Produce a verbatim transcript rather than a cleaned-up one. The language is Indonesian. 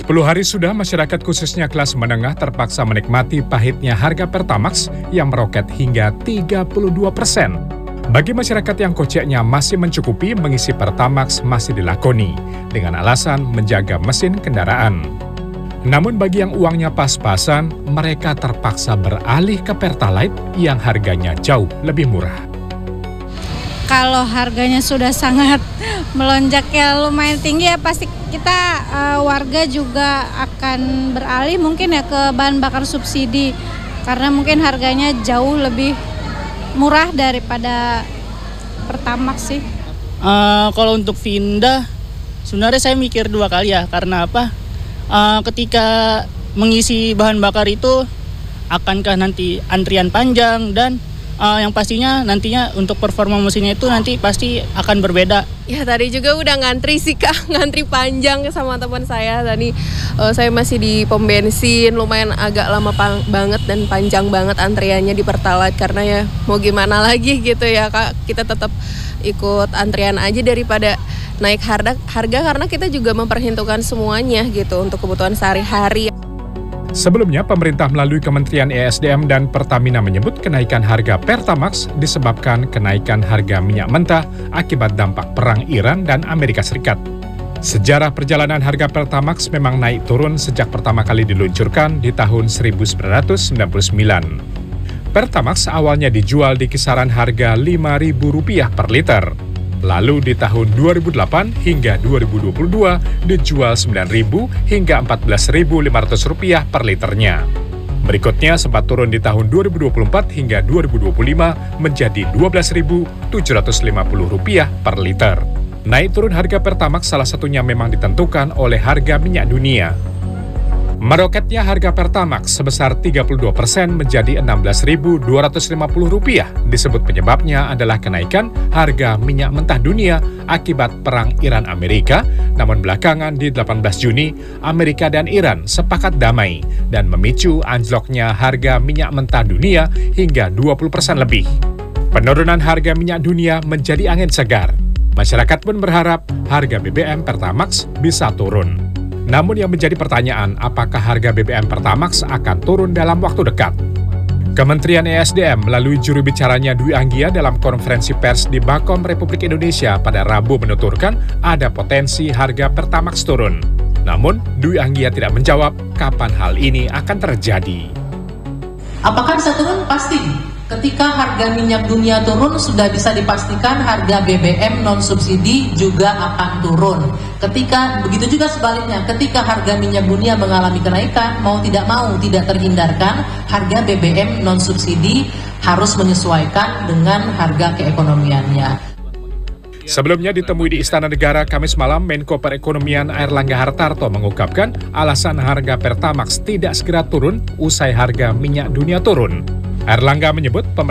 Sepuluh hari sudah masyarakat khususnya kelas menengah terpaksa menikmati pahitnya harga Pertamax yang meroket hingga tiga puluh dua persen. Bagi masyarakat yang koceknya masih mencukupi, mengisi Pertamax masih dilakoni dengan alasan menjaga mesin kendaraan. Namun bagi yang uangnya pas-pasan, mereka terpaksa beralih ke Pertalite yang harganya jauh lebih murah. Kalau harganya sudah sangat melonjak ya lumayan tinggi ya, pasti kita uh, warga juga akan beralih mungkin ya ke bahan bakar subsidi karena mungkin harganya jauh lebih murah daripada Pertamax sih. Uh, kalau untuk Vinda sebenarnya saya mikir dua kali ya, karena apa? Uh, ketika mengisi bahan bakar itu akankah nanti antrian panjang, dan Uh, yang pastinya nantinya untuk performa mesinnya itu nanti pasti akan berbeda. Ya tadi juga udah ngantri sih Kak, ngantri panjang sama teman saya. Tadi uh, saya masih di pom bensin, lumayan agak lama pang- banget dan panjang banget antriannya di Pertalite. Karena ya mau gimana lagi gitu ya Kak, kita tetap ikut antrian aja daripada naik harga, harga karena kita juga memperhitungkan semuanya gitu untuk kebutuhan sehari-hari. Sebelumnya, pemerintah melalui Kementerian E S D M dan Pertamina menyebut kenaikan harga Pertamax disebabkan kenaikan harga minyak mentah akibat dampak perang Iran dan Amerika Serikat. Sejarah perjalanan harga Pertamax memang naik turun sejak pertama kali diluncurkan di tahun seribu sembilan ratus sembilan puluh sembilan. Pertamax awalnya dijual di kisaran harga lima ribu rupiah per liter. Lalu di tahun dua ribu delapan hingga dua ribu dua puluh dua dijual sembilan ribu hingga empat belas ribu lima ratus rupiah per liternya. Berikutnya sempat turun di tahun dua ribu dua puluh empat hingga dua ribu dua puluh lima menjadi dua belas ribu tujuh ratus lima puluh rupiah per liter. Naik turun harga Pertamax salah satunya memang ditentukan oleh harga minyak dunia. Meroketnya harga Pertamax sebesar tiga puluh dua persen menjadi enam belas ribu dua ratus lima puluh rupiah. Disebut penyebabnya adalah kenaikan harga minyak mentah dunia akibat perang Iran-Amerika. Namun belakangan di delapan belas Juni, Amerika dan Iran sepakat damai dan memicu anjloknya harga minyak mentah dunia hingga dua puluh persen lebih. Penurunan harga minyak dunia menjadi angin segar. Masyarakat pun berharap harga B B M Pertamax bisa turun. Namun yang menjadi pertanyaan, apakah harga B B M Pertamax akan turun dalam waktu dekat? Kementerian E S D M melalui juru bicaranya Dwi Anggia dalam konferensi pers di Bakom Republik Indonesia pada Rabu menuturkan ada potensi harga Pertamax turun. Namun, Dwi Anggia tidak menjawab kapan hal ini akan terjadi. Apakah bisa turun? Pasti. Ketika harga minyak dunia turun, sudah bisa dipastikan harga B B M non-subsidi juga akan turun. Ketika begitu juga sebaliknya, ketika harga minyak dunia mengalami kenaikan, mau tidak mau tidak terhindarkan, harga B B M non-subsidi harus menyesuaikan dengan harga keekonomiannya. Sebelumnya ditemui di Istana Negara Kamis malam, Menko Perekonomian Airlangga Hartarto mengungkapkan alasan harga Pertamax tidak segera turun usai harga minyak dunia turun. Airlangga menyebut pemerintah